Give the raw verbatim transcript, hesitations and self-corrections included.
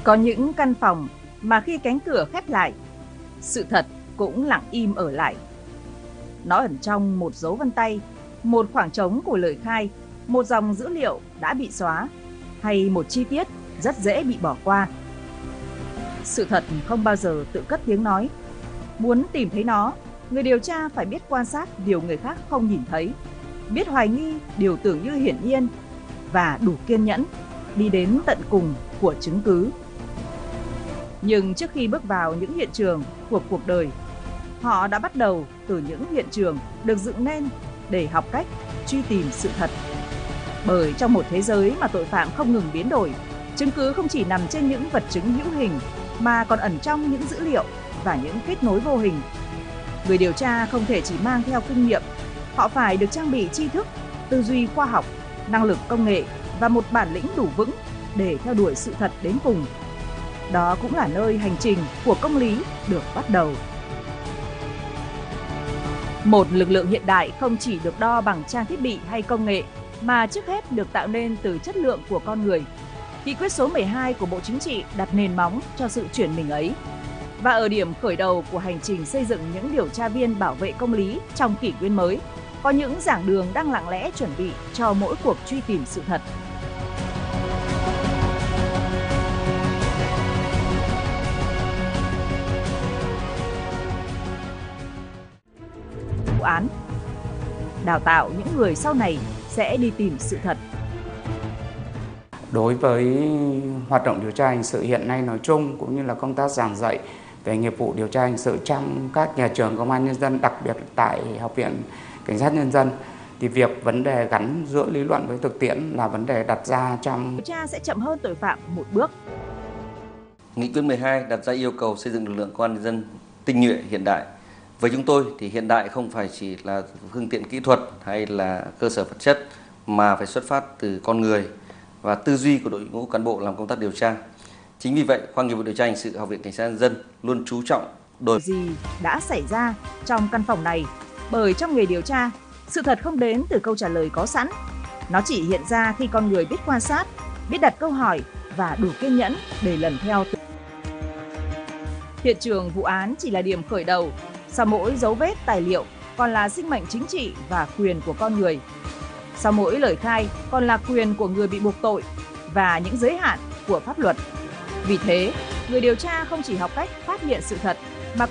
Có những căn phòng mà khi cánh cửa khép lại, sự thật cũng lặng im ở lại. Nó ẩn trong một dấu vân tay, một khoảng trống của lời khai, một dòng dữ liệu đã bị xóa, hay một chi tiết rất dễ bị bỏ qua. Sự thật không bao giờ tự cất tiếng nói. Muốn tìm thấy nó, người điều tra phải biết quan sát điều người khác không nhìn thấy, biết hoài nghi điều tưởng như hiển nhiên, và đủ kiên nhẫn đi đến tận cùng của chứng cứ. Nhưng trước khi bước vào những hiện trường của cuộc đời, họ đã bắt đầu từ những hiện trường được dựng nên để học cách truy tìm sự thật. Bởi trong một thế giới mà tội phạm không ngừng biến đổi, chứng cứ không chỉ nằm trên những vật chứng hữu hình mà còn ẩn trong những dữ liệu và những kết nối vô hình. Người điều tra không thể chỉ mang theo kinh nghiệm, họ phải được trang bị tri thức, tư duy khoa học, năng lực công nghệ và một bản lĩnh đủ vững để theo đuổi sự thật đến cùng. Đó cũng là nơi hành trình của công lý được bắt đầu. Một lực lượng hiện đại không chỉ được đo bằng trang thiết bị hay công nghệ, mà trước hết được tạo nên từ chất lượng của con người. Nghị quyết số mười hai của Bộ Chính trị đặt nền móng cho sự chuyển mình ấy. Và ở điểm khởi đầu của hành trình xây dựng những điều tra viên bảo vệ công lý trong kỷ nguyên mới, có những giảng đường đang lặng lẽ chuẩn bị cho mỗi cuộc truy tìm sự thật. Vụ án đào tạo những người sau này sẽ đi tìm sự thật. Đối với hoạt động điều tra hình sự hiện nay nói chung, cũng như là công tác giảng dạy về nghiệp vụ điều tra hình sự trong các nhà trường công an nhân dân, đặc biệt tại Học viện Cảnh sát Nhân dân, thì việc vấn đề gắn giữa lý luận với thực tiễn là vấn đề đặt ra trong... Điều tra sẽ chậm hơn tội phạm một bước. Nghị quyết mười hai đặt ra yêu cầu xây dựng lực lượng công an nhân dân tinh nhuệ hiện đại. Với chúng tôi thì hiện đại không phải chỉ là phương tiện kỹ thuật hay là cơ sở vật chất, mà phải xuất phát từ con người và tư duy của đội ngũ cán bộ làm công tác điều tra. Chính vì vậy, khoa nghiệp vụ điều tra hình sự Học viện Cảnh sát Nhân dân luôn chú trọng đổi gì đã xảy ra trong căn phòng này, bởi trong nghề điều tra, sự thật không đến từ câu trả lời có sẵn. Nó chỉ hiện ra khi con người biết quan sát, biết đặt câu hỏi và đủ kiên nhẫn để lần theo. Hiện trường vụ án chỉ là điểm khởi đầu, sau mỗi dấu vết tài liệu còn là sinh mệnh chính trị và quyền của con người. Sau mỗi lời khai còn là quyền của người bị buộc tội và những giới hạn của pháp luật. Vì thế, người điều tra không chỉ học cách phát hiện sự thật